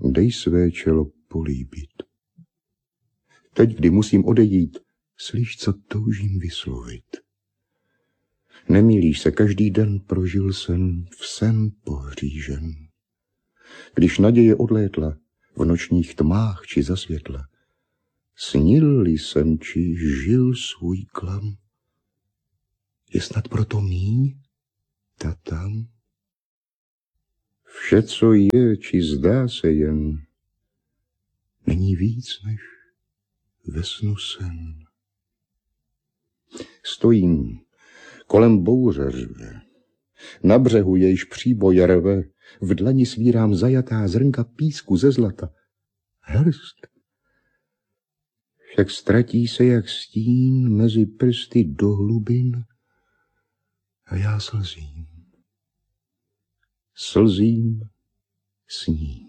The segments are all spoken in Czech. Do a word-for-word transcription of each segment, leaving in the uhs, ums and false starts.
dej své čelo políbit. Teď, kdy musím odejít, slyš, co toužím vyslovit. Nemýlíš se, každý den prožil jsem v sen pohřížen. Když naděje odlétla, v nočních tmách či zasvětla, snil-li jsem, či žil svůj klam. Je snad proto míň ta tam? Vše, co je, či zdá se jen, není víc než ve snu sen. Stojím, kolem bouře řve, na břehu jejž příboj rve, v dlani svírám zajatá zrnka písku ze zlata. Hrst. Však ztratí se jak stín mezi prsty do hlubin a já slzím. Slzím s ním.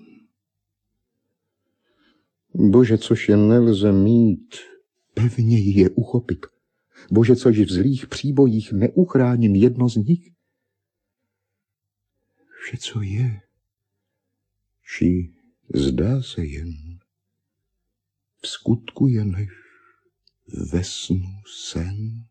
Bože, což je nelze mít, pevněji je uchopit. Bože, což v zlých příbojích neuchráním jedno z nich. Vše, co je, či zdá se jen, v skutku je než ve snu sen.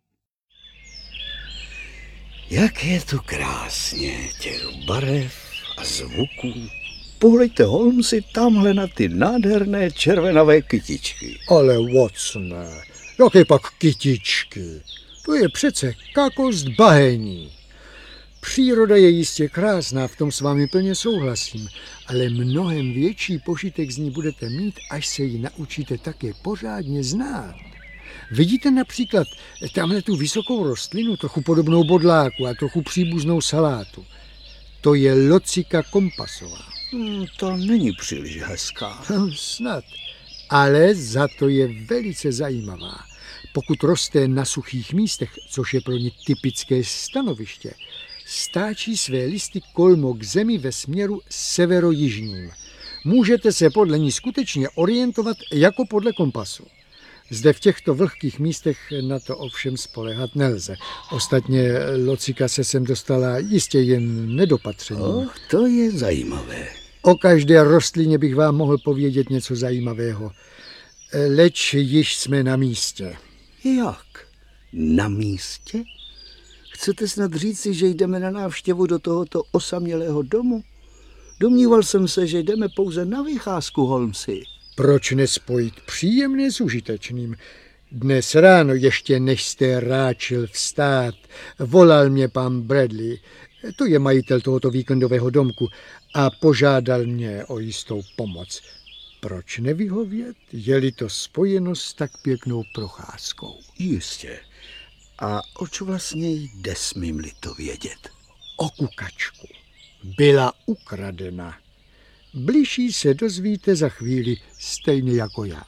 Jak je to krásně, těch barev a zvuků. Pohlejte, Holmesi, tamhle na ty nádherné červenavé kytičky. Ale Watsone, jaké pak kytičky? To je přece kakost bahení. Příroda je jistě krásná, v tom s vámi plně souhlasím, ale mnohem větší požitek z ní budete mít, až se ji naučíte také pořádně znát. Vidíte například tamhle tu vysokou rostlinu, trochu podobnou bodláku a trochu příbuznou salátu. To je locika kompasová. Hmm, to není příliš hezká. Snad, ale za to je velice zajímavá. Pokud roste na suchých místech, což je pro ní typické stanoviště, stáčí své listy kolmo k zemi ve směru severojižním. Můžete se podle ní skutečně orientovat jako podle kompasu. Zde v těchto vlhkých místech na to ovšem spoléhat nelze. Ostatně locika se sem dostala jistě jen nedopatřením. Oh, to je zajímavé. O každé rostlině bych vám mohl povědět něco zajímavého. Leč již jsme na místě. Jak? Na místě? Chcete snad říci, že jdeme na návštěvu do tohoto osamělého domu? Domníval jsem se, že jdeme pouze na vycházku, Holmesi. Proč nespojit příjemné s užitečným? Dnes ráno, ještě než jste ráčil vstát, volal mě pan Bradley, to je majitel tohoto víkendového domku, a požádal mě o jistou pomoc. Proč nevyhovět, je-li to spojeno s tak pěknou procházkou? Jistě. A oč vlastně jde, smím-li to vědět? O kukačku. Byla ukradena. Bližší se dozvíte za chvíli, stejně jako já.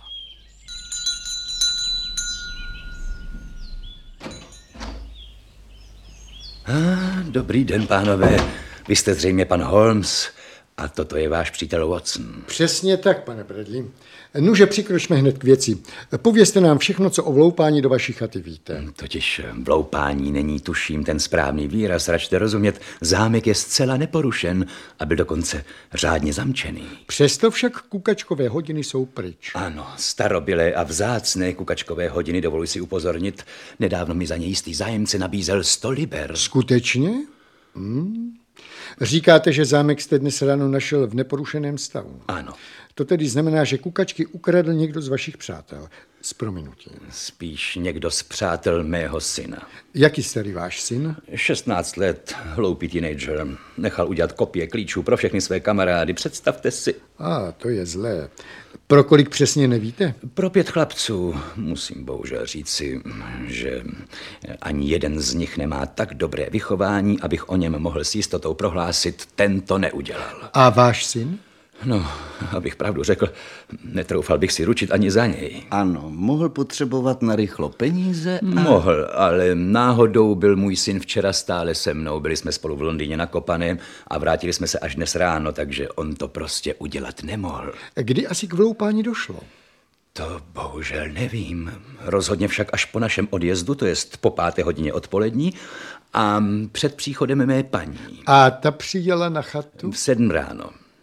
Ah, dobrý den, pánové. Vy jste zřejmě pan Holmes a toto je váš přítel Watson. Přesně tak, pane Bradley. Nuže, přikročme hned k věci. Povězte nám všechno, co o vloupání do vaší chaty víte. Totiž vloupání není, tuším, ten správný výraz, račte rozumět. Zámek je zcela neporušen a byl dokonce řádně zamčený. Přesto však kukačkové hodiny jsou pryč. Ano, starobylé a vzácné kukačkové hodiny, dovoluji si upozornit. Nedávno mi za ně jistý zájemce nabízel sto liber. Skutečně? Hmm. Říkáte, že zámek jste dnes ráno našel v neporušeném stavu. Ano. To tedy znamená, že kukačky ukradl někdo z vašich přátel. S prominutím. Spíš někdo z přátel mého syna. Jaký starý váš syn? šestnáct let, hloupý teenager. Nechal udělat kopie klíčů pro všechny své kamarády. Představte si. A, ah, to je zlé. Pro kolik přesně nevíte? Pro pět chlapců. Musím bohužel říci, že ani jeden z nich nemá tak dobré vychování, abych o něm mohl s jistotou prohlásit, ten to neudělal. A váš syn? No, abych pravdu řekl, netroufal bych si ručit ani za něj. Ano, mohl potřebovat narychlo peníze a... Mohl, ale náhodou byl můj syn včera stále se mnou. Byli jsme spolu v Londýně na Kopaném a vrátili jsme se až dnes ráno, takže on to prostě udělat nemohl. Kdy asi k vloupání došlo? To bohužel nevím. Rozhodně však až po našem odjezdu, to jest po páté hodině odpolední a před příchodem mé paní. A ta přijela na chatu? V sedm ráno.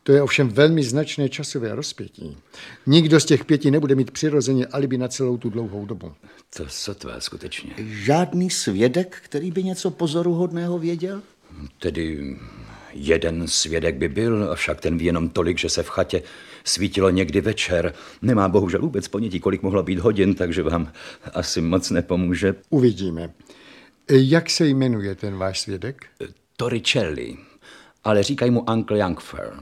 To je ovšem velmi značné časové rozpětí. Nikdo z těch pěti nebude mít přirozeně alibi na celou tu dlouhou dobu. To sotva skutečně. Žádný svědek, který by něco pozoruhodného věděl? Tedy jeden svědek by byl, avšak ten ví jenom tolik, že se v chatě svítilo někdy večer. Nemá bohužel vůbec ponětí, kolik mohlo být hodin, takže vám asi moc nepomůže. Uvidíme. Jak se jmenuje ten váš svědek? Torricelli, ale říkají mu Uncle Youngfer.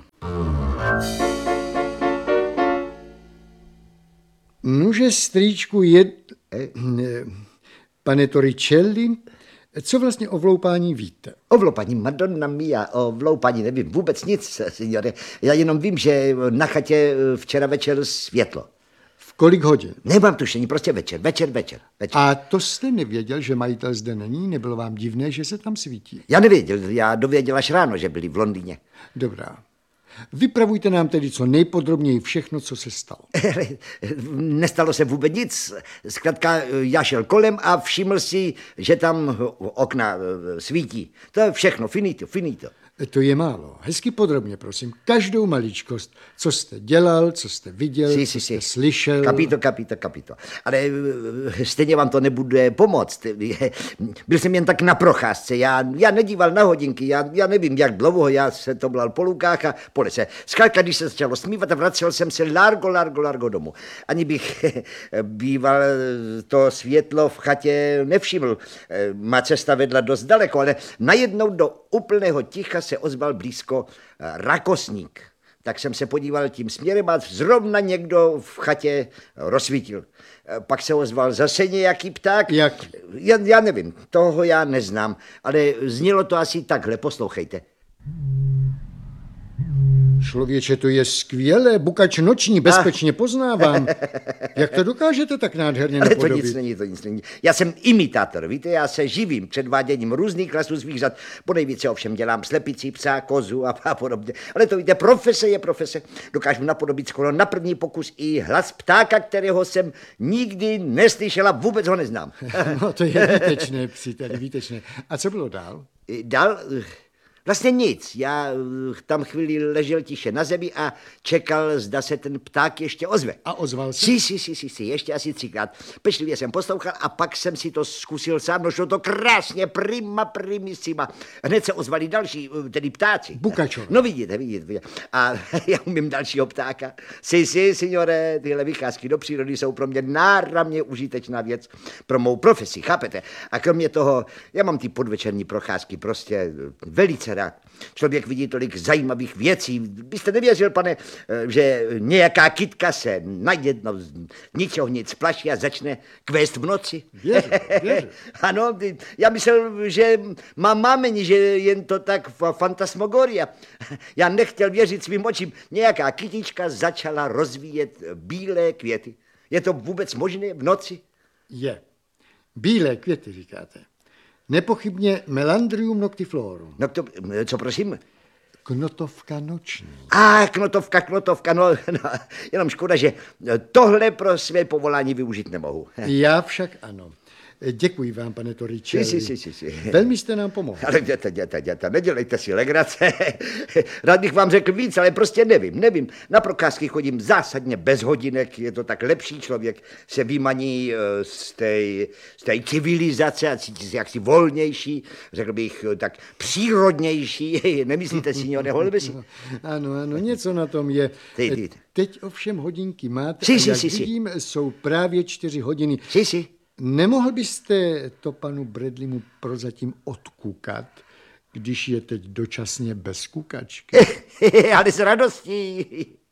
Nuže, strýčku, jed... Pane Torricelli, co vlastně o vloupání víte? O vloupání, Madonna mia, o vloupání nevím vůbec nic, signore. Já jenom vím, že na chatě včera večer světlo. V kolik hodin? Nemám tušení, prostě večer, večer, večer, večer. A to jste nevěděl, že majitel zde není? Nebylo vám divné, že se tam svítí? Já nevěděl, já dověděl až ráno, že byli v Londýně. Dobrá. Vypravujte nám tedy co nejpodrobněji všechno, co se stalo. Nestalo se vůbec nic. Zkrátka já šel kolem a všiml si, že tam okna svítí. To je všechno, finito, finito. To je málo. Hezky podrobně, prosím. Každou maličkost. Co jste dělal, co jste viděl, si, co si, jste si. slyšel. Kapito, kapito, kapito. Ale stejně vám to nebude pomoct. Byl jsem jen tak na procházce. Já, já nedíval na hodinky. Já, já nevím, jak dlouho. Já se to blal po lukách a po lese. Zkrátka, když se začalo smívat a vracel jsem se largo, largo, largo domů. Ani bych býval to světlo v chatě nevšiml. Má cesta vedla dost daleko, ale najednou do úplného ticha se ozval blízko rakosník. Tak jsem se podíval tím směrem a zrovna někdo v chatě rozsvítil. Pak se ozval zase nějaký pták. Jak? Já, já nevím, toho já neznám, ale znělo to asi takhle, poslouchejte. Člověče, to je skvělé, bukač noční, bezpečně poznávám. Jak to dokážete tak nádherně Ale to napodobit? nic není, to nic není. Já jsem imitátor, víte, já se živím předváděním různých klasů zvířat. Po nejvíce ovšem dělám slepici, psa, kozu a, a podobně. Ale to víte, profese je profese. Dokážu napodobit skoro na první pokus i hlas ptáka, kterého jsem nikdy neslyšel a vůbec ho neznám. No, to je výtečné, příteli, výtečné. A co bylo dál? Dál... Vlastně nic. Já tam chvíli ležel tiše na zemi a čekal, zda se ten pták ještě ozve. A ozval se? Si, si, si, si, si, ještě asi třikrát. Pečlivě jsem poslouchal a pak jsem si to zkusil sám. No šlo to krásně, prima, primissima. Hned se ozvali další, tedy ptáci. Bukačové. No vidíte, vidíte, vidíte. A já umím dalšího ptáka. Si, si, signore, tyhle vycházky do přírody jsou pro mě náramně užitečná věc. Pro mou profesi, chápete? A kromě toho, já mám ty podvečerní procházky prostě velice rád. Člověk vidí tolik zajímavých věcí. Byste nevěřil, pane, že nějaká kytka se najednou z ničeho nic splaší a začne kvést v noci? Věřu, věřu. Ano, já myslel, že má mámení, že jen to tak fantasmagoria. Já nechtěl věřit svým očím. Nějaká kytička začala rozvíjet bílé květy. Je to vůbec možné v noci? Je. Bílé květy, říkáte. Nepochybně Melandrium noctiflorum. No to, co prosím? Knotovka noční. A, knotovka, knotovka, no, no, jenom škoda, že tohle pro své povolání využít nemohu. Já však ano. Děkuji vám, pane Torricelli. Si, si, si, si. Velmi jste nám pomohl. Ale děte, děte, děte, nedělejte si legrace. Rád bych vám řekl víc, ale prostě nevím, nevím. Na procházky chodím zásadně bez hodinek, je to tak lepší, člověk se vymaní z té, z té civilizace a cítí se jaksi volnější, řekl bych tak přírodnější. Nemyslíte, signore Holmesi? Ano, ano, něco na tom je. Ty, ty. Teď ovšem hodinky máte Si, a si, jak si, si. vidím, jsou právě čtyři hodiny. Si, si. Nemohl byste to panu Bradleymu prozatím odkukat, když je teď dočasně bez kukačky? Ale s radostí.